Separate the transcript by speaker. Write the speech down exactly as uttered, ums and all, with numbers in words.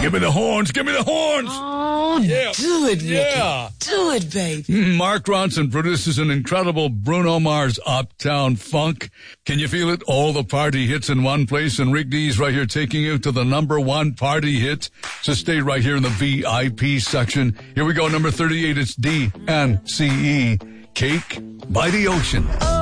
Speaker 1: Give me the horns. Give me the horns.
Speaker 2: Oh,
Speaker 1: Yeah.
Speaker 2: do it, Ricky.
Speaker 1: Yeah.
Speaker 2: Do it, baby.
Speaker 1: Mark Ronson produces an incredible Bruno Mars Uptown Funk. Can you feel it? All the party hits in one place, and Rick D's right here taking you to the number one party hit. So stay right here in the V I P section. Here we go, number thirty-eight. It's D and C E. Cake by the Ocean.